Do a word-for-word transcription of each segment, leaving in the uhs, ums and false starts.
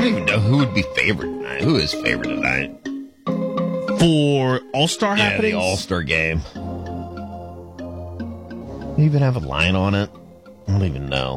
don't even know who would be favorite tonight. Who is favorite tonight? For All-Star yeah, happenings? the All-Star game. Do you even have a line on it? I don't even know.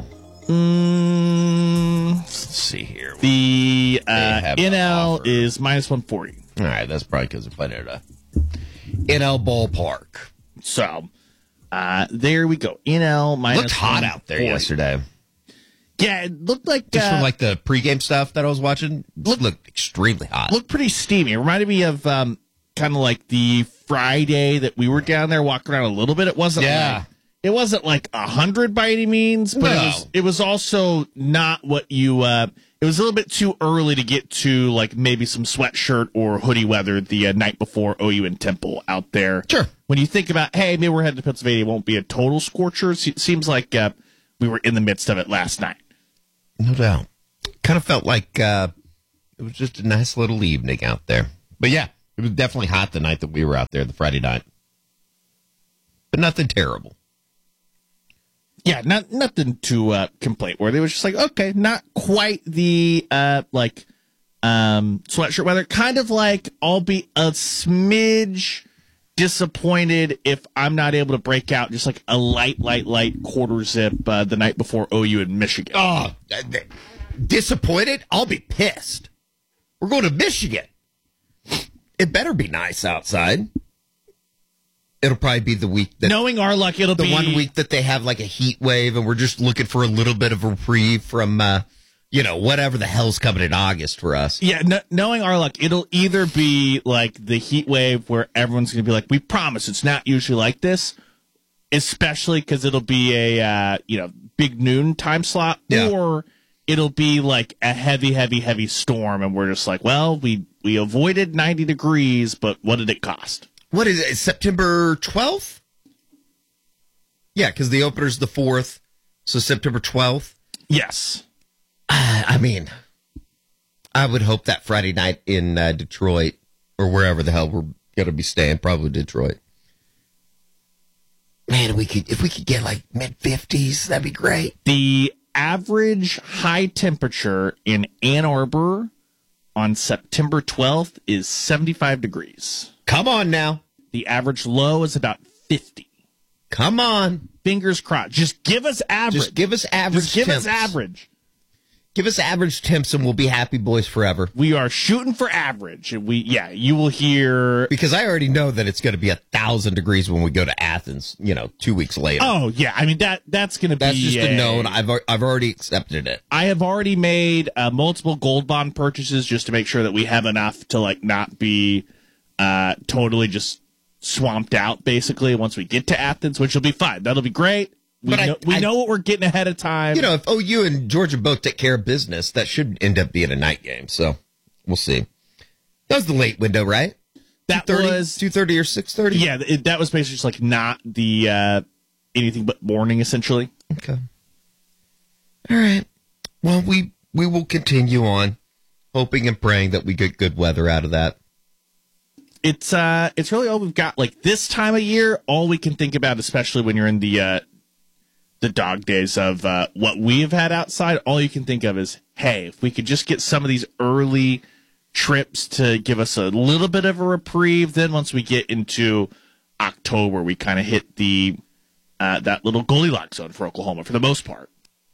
Mm, Let's see here. The uh, have N an L offer. is minus one forty. All right, that's probably because they're playing at a N L ballpark. So, uh, there we go. N L minus Looked hot out there one forty. yesterday. Yeah, it looked like Just uh, from like the pregame stuff that I was watching, Look- looked extremely hot. looked pretty steamy. It reminded me of um, kind of like the Friday that we were down there walking around a little bit. It wasn't Yeah. like it wasn't like a hundred by any means, but it No. was it was also not what you. Uh, it was a little bit too early to get to like maybe some sweatshirt or hoodie weather the uh, night before O U and Temple out there. Sure. When you think about, hey, maybe we're heading to Pennsylvania, it won't be a total scorcher. It seems like uh, we were in the midst of it last night. No doubt. Kind of felt like uh, it was just a nice little evening out there. But yeah, it was definitely hot the night that we were out there, the Friday night. But nothing terrible. Yeah, not nothing to uh, complain with. It was just like, okay, not quite the uh, like um, sweatshirt weather. Kind of like I'll be a smidge disappointed if I'm not able to break out just like a light, light, light quarter zip uh, the night before O U in Michigan. Oh, disappointed? I'll be pissed. We're going to Michigan. It better be nice outside. It'll probably be the week that Knowing our luck, it'll the be one week that they have like a heat wave, and we're just looking for a little bit of a reprieve from, uh, you know, whatever the hell's coming in August for us. Yeah, no, knowing our luck, it'll either be like the heat wave where everyone's going to be like, we promise it's not usually like this, especially because it'll be a, uh, you know, big noon time slot, Yeah. or it'll be like a heavy, heavy, heavy storm, and we're just like, well, we, we avoided ninety degrees, but what did it cost? What is it, September twelfth? Yeah, because the opener's the fourth, so September twelfth. Yes. I mean, I would hope that Friday night in uh, Detroit, or wherever the hell we're going to be staying, probably Detroit. Man, we could if we could get like mid fifties, that'd be great. The average high temperature in Ann Arbor on September twelfth is seventy-five degrees. Come on now. The average low is about fifty. Come on. Fingers crossed. Just give us average. Just give us average Just give temps. us average. Give us average temps and we'll be happy boys forever. We are shooting for average. And we, yeah, you will hear. Because I already know that it's going to be a thousand degrees when we go to Athens, you know, two weeks later. Oh, yeah. I mean, that that's going to be. That's just a known. I've, al- I've already accepted it. I have already made uh, multiple gold bond purchases just to make sure that we have enough to, like, not be uh, totally just swamped out, basically, once we get to Athens, which will be fine. That'll be great. We, But I- know, we I- know what we're getting ahead of time. You know, if O U and Georgia both take care of business, that should end up being a night game. So we'll see. That was the late window, right? that two thirty, was. two thirty or six thirty? Yeah, it, that was basically just, like, not the uh, anything but morning, essentially. Okay. All right. Well, we, we will continue on, hoping and praying that we get good weather out of that. It's uh, it's really all we've got. Like this time of year, all we can think about, especially when you're in the uh, the dog days of uh, what we have had outside. All you can think of is, hey, if we could just get some of these early trips to give us a little bit of a reprieve. Then once we get into October, we kind of hit the uh, that little Goldilocks zone for Oklahoma for the most part.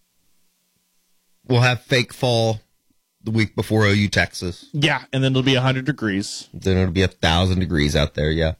We'll have fake fall the week before O U Texas. Yeah, and then it'll be one hundred degrees. Then it'll be a thousand degrees out there. Yeah.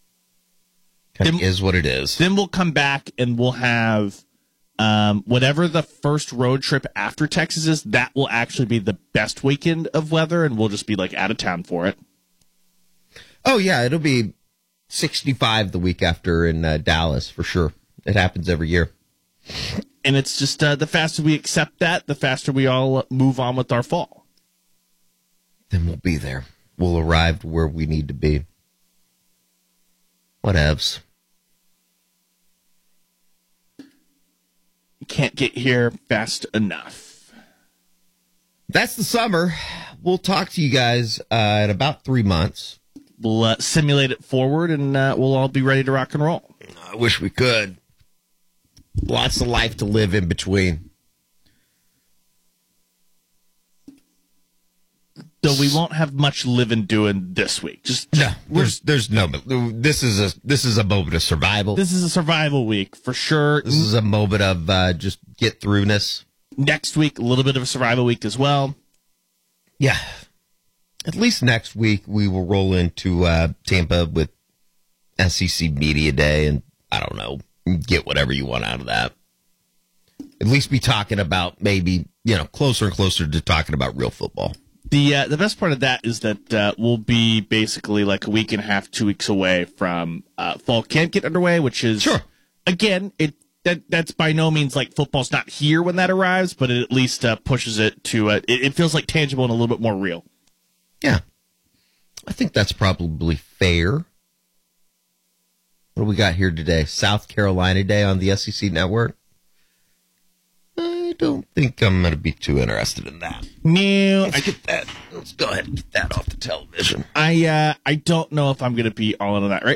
Kind of Then- is what it is. Then we'll come back and we'll have um, whatever the first road trip after Texas is. That will actually be the best weekend of weather, and we'll just be like out of town for it. Oh, yeah. It'll be sixty-five the week after in uh, Dallas for sure. It happens every year. And it's just uh, the faster we accept that, the faster we all move on with our fall. Then we'll be there. We'll arrive where we need to be. Whatevs. You can't get here fast enough. That's the summer. We'll talk to you guys uh, in about three months. We'll uh, simulate it forward, and uh, we'll all be ready to rock and roll. I wish we could. Lots of life to live in between. so we won't have much living doing this week. Just, No, there's there's no. This is a this is a moment of survival. This is a survival week for sure. This is a moment of uh, just get throughness. Next week, a little bit of a survival week as well. Yeah. At least next week we will roll into uh, Tampa with S E C Media Day, and I don't know, get whatever you want out of that. At least be talking about maybe, you know, closer and closer to talking about real football. The uh, the best part of that is that uh, we'll be basically like a week and a half, two weeks away from uh, fall camp get underway, which is, sure. again, it that that's by no means like football's not here when that arrives, but it at least uh, pushes it to, uh, it, it feels like tangible and a little bit more real. Yeah. I think that's probably fair. What do we got here today? South Carolina Day on the S E C Network? I don't think I'm going to be too interested in that. No, Let's I get that. Let's go ahead and get that off the television. I uh, I don't know if I'm going to be all in on that. Right